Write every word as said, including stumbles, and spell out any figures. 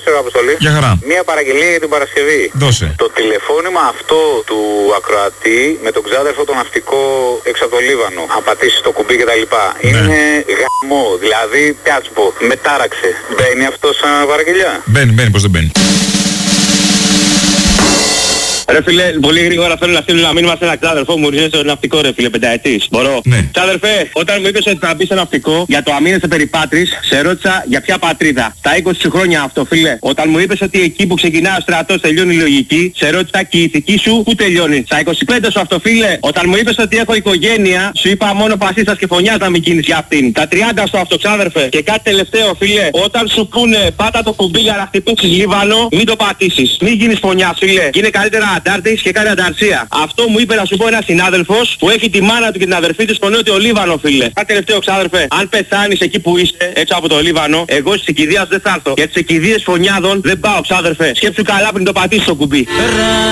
καλησπέρα Αποστολή. Γεια χαρά. Μία παραγγελία για την Παρασκευή. Δώσε. Το τηλεφώνημα αυτό του ακροατή με τον ξάδερφο τον ναυτικό έξω από το Λίβανο. Αν πατήσει το κουμπί κτλ. Ναι. Είναι γαμό. Δηλαδή, τι να σου πω, μετάραξε. Μπαίνει αυτό σαν παραγγελιά. Μπαίνει, μπαίνει, πως δεν μπαίνει. Ρε φίλε, πολύ γρήγορα θέλω να στείλω ένα μήνυμα σε ένα ξάδερφό μου, ήρθε στο ναυτικό ρε φίλε, πενταετής. Μπορώ. Ναι. Ξάδερφε, όταν μου είπες ότι θα μπει στο ναυτικό για το αμήνεσαι περιπάτρις, σε ρώτησα για ποια πατρίδα. Τα είκοσι χρόνια αυτό φίλε. Όταν μου είπες ότι εκεί που ξεκινάει ο στρατός τελειώνει η λογική, σε ρώτησα και η ηθική σου που τελειώνει. Στα είκοσι πέντε σου αυτό φίλε. Όταν μου είπες ότι έχω οικογένεια, σου είπα μόνο φασίστας και φωνιάς να μην κίνεις για αυτήν. Τα τριάντα στο αυτό ξάδερφε. Και κάτι τελευταίο φίλε, όταν σου πούνε πάτα το κουμπί για να χτυπήσεις Λίβανο, μην το πατήσεις. Μην γίνεις φωνιάς φίλε. Είναι καλύτερα αντάρτης και κάνει ανταρσία. Αυτό μου είπε να σου πω ένας συνάδελφος που έχει τη μάνα του και την αδερφή του στο νότιο Λίβανο φίλε. Κάτι τελευταίο ξάδερφε. Αν πεθάνεις εκεί που είστε, έξω από το Λίβανο, εγώ στις εκηδείας δεν θα έρθω. Για τις εκηδείες φωνιάδων δεν πάω ξάδερφε. Σκέψου καλά πριν το πατήσεις το κουμπί.